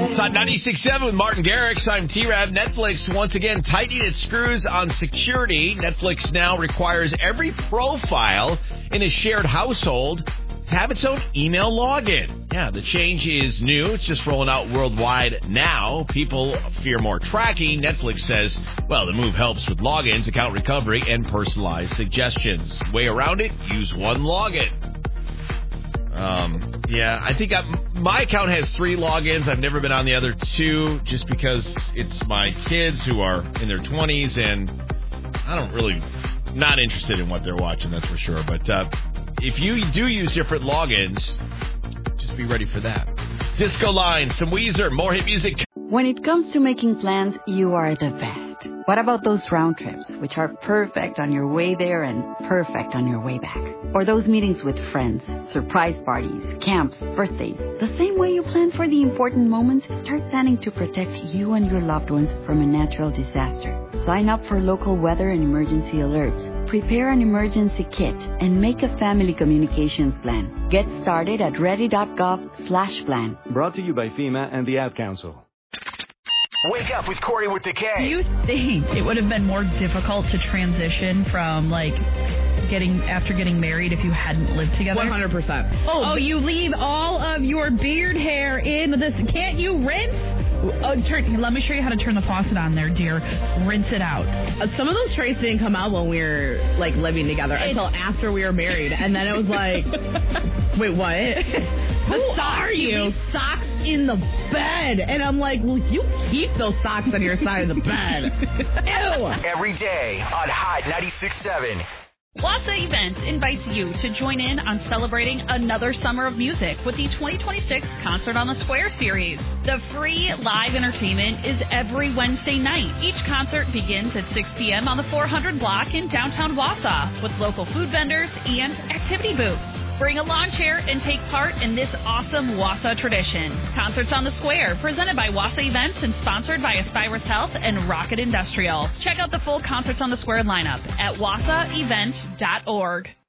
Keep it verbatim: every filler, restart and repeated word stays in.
It's on ninety-six point seven with Martin Garrix. I'm T-Rab. Netflix once again tightening its screws on security. Netflix now requires every profile in a shared household to have its own email login. Yeah, the change is new. It's just rolling out worldwide now. People fear more tracking. Netflix says, well, the move helps with logins, account recovery, and personalized suggestions. Way around it, use one login. Um, yeah, I think I, my account has three logins. I've never been on the other two just because it's my kids who are in their twenties, and I don't really, not interested in what they're watching, that's for sure. But uh, if you do use different logins, just be ready for that. Disco Line, some Weezer, more hit music. When it comes to making plans, you are the best. What about those round trips, which are perfect on your way there and perfect on your way back? Or those meetings with friends, surprise parties, camps, birthdays. The same way you plan for the important moments, start planning to protect you and your loved ones from a natural disaster. Sign up for local weather and emergency alerts. Prepare an emergency kit and make a family communications plan. Get started at ready.gov slash plan. Brought to you by FEMA and the Ad Council. Wake up with Corey with the K. Do you think it would have been more difficult to transition from, like, getting after getting married if you hadn't lived together? one hundred percent. Oh, oh you leave all of your beard hair in this. Can't you rinse? Oh, turn, let me show you how to turn the faucet on there, dear. Rinse it out. Uh, some of those traits didn't come out when we were, like, living together it's, until after we were married. And then it was like, wait, what? Who are you? Socks in the bed. And I'm like, well, you keep those socks on your side of the bed. Ew. Every day on Hot ninety-six point seven. Wassa Events invites you to join in on celebrating another summer of music with the twenty twenty-six Concert on the Square series. The free live entertainment is every Wednesday night. Each concert begins at six p.m. on the four hundred block in downtown Wausau with local food vendors and activity booths. Bring a lawn chair and take part in this awesome Wausau tradition. Concerts on the Square, presented by Wassa Events and sponsored by Aspirus Health and Rocket Industrial. Check out the full Concerts on the Square lineup at wassa event dot org.